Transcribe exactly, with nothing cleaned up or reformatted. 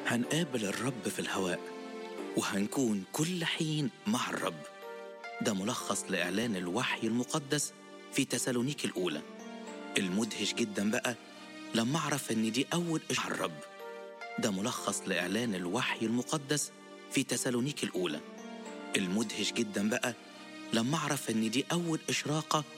هنقابل الرب في الهواء، وهنكون كل حين مع الرب. ده ملخص لإعلان الوحي المقدس في تسالونيك الأولى. المدهش جدا بقى لما أعرف إن دي أول إشراقة الرب. ده ملخص لإعلان الوحي المقدس في تسالونيك الأولى. المدهش جدا بقى لما أعرف إن دي أول إشراقة